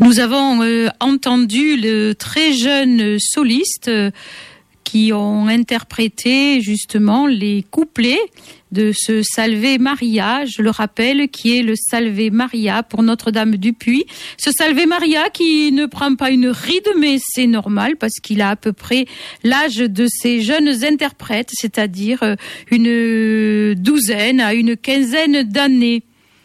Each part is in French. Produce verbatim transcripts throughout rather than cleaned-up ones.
Nous avons euh, entendu le très jeune soliste euh, qui ont interprété justement les couplets de ce Salve Maria, je le rappelle, qui est le Salve Maria pour Notre-Dame du Puy. Ce Salve Maria qui ne prend pas une ride, mais c'est normal parce qu'il a à peu près l'âge de ces jeunes interprètes, c'est-à-dire une douzaine à une quinzaine d'années.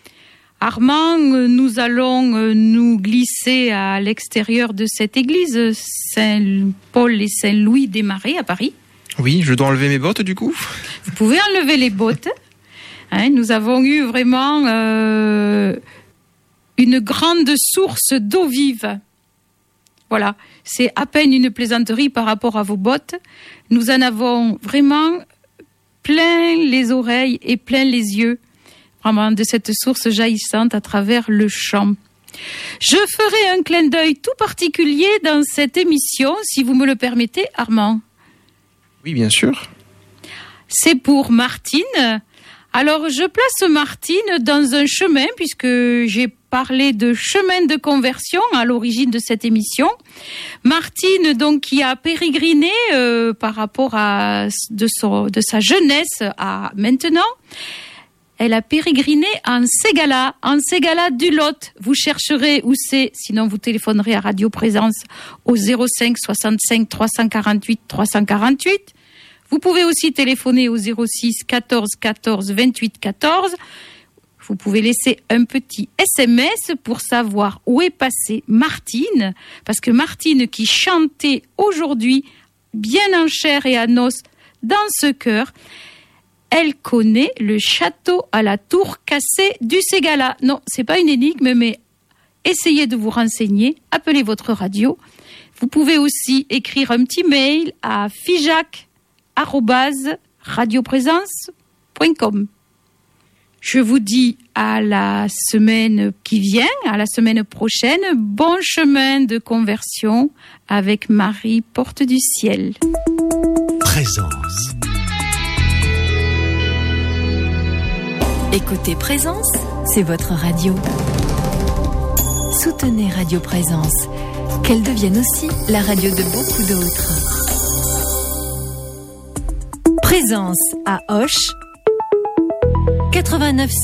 Armand, nous allons nous glisser à l'extérieur de cette église Saint-Paul et Saint-Louis des Marais à Paris. Oui, je dois enlever mes bottes du coup. Vous pouvez enlever les bottes. Hein, nous avons eu vraiment euh, une grande source d'eau vive. Voilà, c'est à peine une plaisanterie par rapport à vos bottes. Nous en avons vraiment plein les oreilles et plein les yeux. Vraiment de cette source jaillissante à travers le chant. Je ferai un clin d'œil tout particulier dans cette émission, si vous me le permettez, Armand. Oui, bien sûr. C'est pour Martine. Alors, je place Martine dans un chemin, puisque j'ai parlé de chemin de conversion à l'origine de cette émission. Martine, donc, qui a pérégriné euh, par rapport à de, son, de sa jeunesse à maintenant. Elle a pérégriné en Ségala, en Ségala du Lot. Vous chercherez où c'est, sinon vous téléphonerez à Radio Présence au zéro cinq soixante-cinq trois cent quarante-huit trois cent quarante-huit. Vous pouvez aussi téléphoner au zéro six quatorze quatorze vingt-huit quatorze. Vous pouvez laisser un petit S M S pour savoir où est passée Martine, parce que Martine qui chantait aujourd'hui, bien en chair et en os, dans ce chœur, elle connaît le château à la tour cassée du Ségala. Non, c'est pas une énigme, mais essayez de vous renseigner. Appelez votre radio. Vous pouvez aussi écrire un petit mail à fijac arobase radioprésence point com. Je vous dis à la semaine qui vient, à la semaine prochaine. Bon chemin de conversion avec Marie Porte du Ciel. Présence. Écoutez Présence, c'est votre radio. Soutenez Radio Présence, qu'elle devienne aussi la radio de beaucoup d'autres. Présence à Auch, quatre-vingt-neuf